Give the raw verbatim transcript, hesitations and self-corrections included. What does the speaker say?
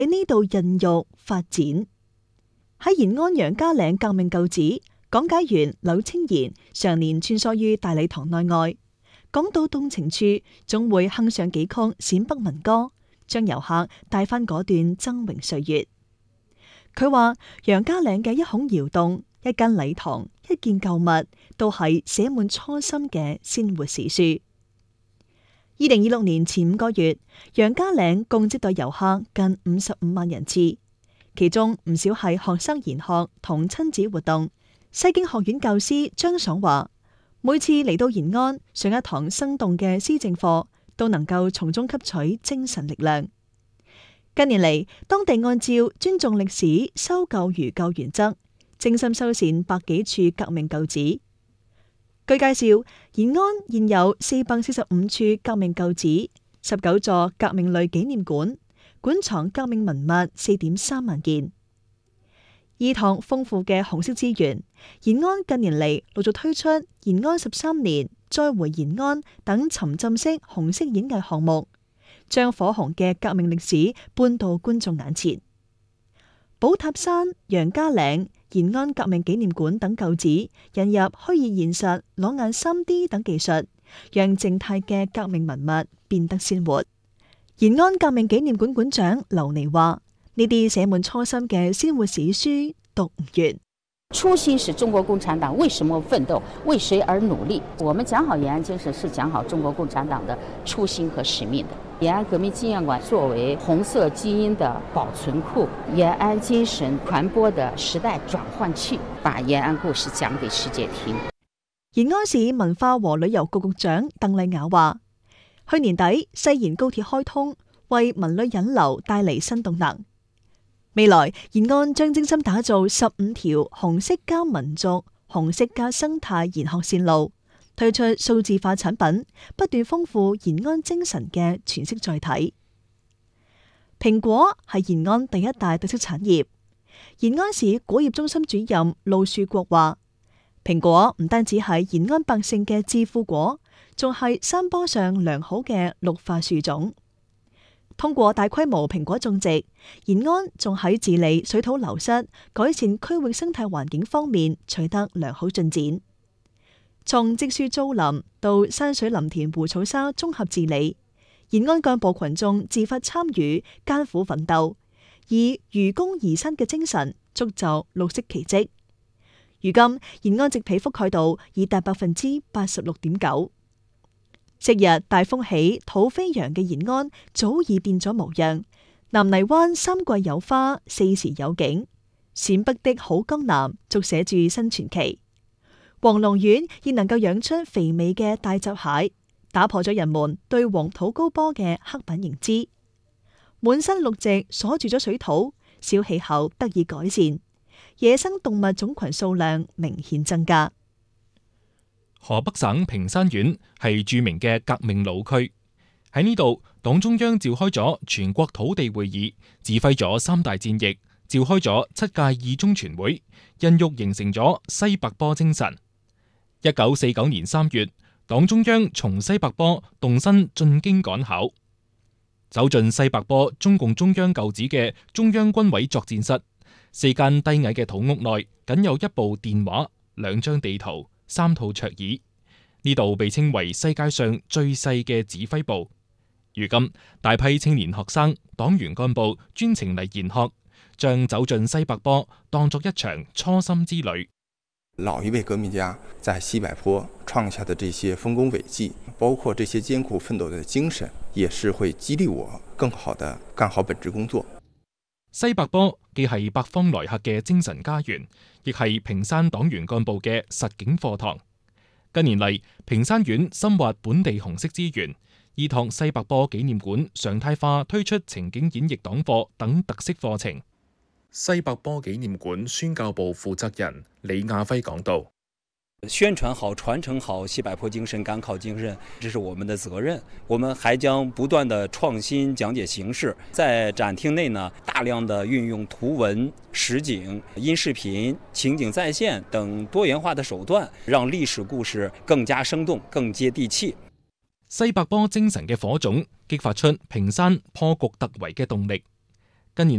喺呢度孕育發展。喺延安楊家嶺革命舊址，講解員柳清賢常年穿梭於大禮堂內外，講到動情處，總會哼上幾曲陝北民歌，將遊客帶返嗰段崢嶸歲月。佢話楊家嶺嘅一孔窑洞、一間禮堂、一件舊物，都係寫滿初心嘅鮮活史書。二零二六年前五個月，楊家嶺共接待遊客近五十五萬人次。其中唔少係學生研學同親子活動。西京學院教師張爽話，每次嚟到延安上一堂生動嘅施政課，都能夠從中吸取精神力量。近年嚟，當地按照尊重歷史、修舊如舊原則，精心修繕百幾處革命舊址。據介紹，延安現有四百四十五處革命舊址，十九座革命類紀念館，館藏革命文物四點三萬件。依託豐富嘅紅色資源，延安近年嚟陸續推出延安十三年、再回延安等沉浸式紅色演藝項目，將火紅嘅革命歷史搬到觀眾眼前。寶塔山、楊家嶺、延安革命紀念館等舊址引入虛擬現實、裸眼 三 D 等技術，讓靜態嘅革命文物變得鮮活。延安革命紀念館館長劉妮話：呢啲寫滿初心嘅鮮活史書讀唔完。 初心是中國共產黨為什麼奮鬥，為誰而努力。我們講好延安精神，是講好中國共產黨的初心和使命的。延安革命紀念館作為紅色基因的保存庫，延安精神傳播的時代轉換器，把延安故事講給世界聽。 延安市文化和旅遊局局長鄧麗雅話：去年底西延高鐵開通，為文旅引流帶嚟新動能。未來延安將精心打造十五條紅色加民族、紅色加生態研學線路，推出數字化產品，不斷豐富延安精神嘅詮釋載體。蘋果係延安第一大特色產業。延安市果業中心主任陸樹國話：蘋果唔單止係延安百姓嘅致富果，仲係山坡上良好嘅綠化樹種。通過大規模蘋果種植，延安仲喺治理水土流失、改善區域生態環境方面取得良好進展。從植樹造林到山水林田湖草沙綜合治理，延安幹部群眾自發參與，艱苦奮鬥，以愚公移山嘅精神築就綠色奇蹟。如今延安植被覆蓋度已達百分之八十六點九。昔日大風起土飛揚嘅延安早已變咗模樣，南泥灣三季有花，四時有景，陝北的好江南續寫住新傳奇。黃龍縣亦能夠養出肥美嘅大閘蟹，打破咗人們對黃土高坡嘅刻板認知。滿山綠植鎖住咗水土，小氣候得以改善，野生動物種群數量明顯增加。 河北省平山縣係著名嘅革命老區，喺呢度，黨中央召開咗全國土地會議，指揮咗三大戰役，召開咗七屆二中全會，孕育形成咗西柏坡精神。一九四九年三月，黨中央從西柏坡動身進京趕考，走進西柏坡中共中央舊址嘅中央軍委作戰室，四間低矮嘅土屋內僅有一部電話、兩張地圖、三套桌椅，呢度被稱為世界上最細嘅指揮部。如今大批青年學生、黨員幹部專程嚟研學，將走進西柏坡當作一場初心之旅。 老一輩革命家在西柏坡創下的這些豐功偉績，包括這些艱苦奮鬥的精神，也是會激勵我更好地幹好本職工作。 西柏坡既係百方來客嘅精神家園，亦係平山黨員幹部嘅實景課堂。近年嚟，平山縣深挖本地紅色資源，依託西柏坡紀念館常態化推出情景演繹黨課等特色課程。西柏坡紀念館宣教部負責人李亞輝講道： 宣傳好、傳承好西柏坡精神、趕考精神，這是我們的責任。我們還將不斷的創新講解形式，在展廳內呢，大量的運用圖文、實景、音視頻、情景再現等多元化的手段，讓歷史故事更加生動、更接地氣。 西柏坡精神嘅火種，激發出平山破局突圍嘅動力。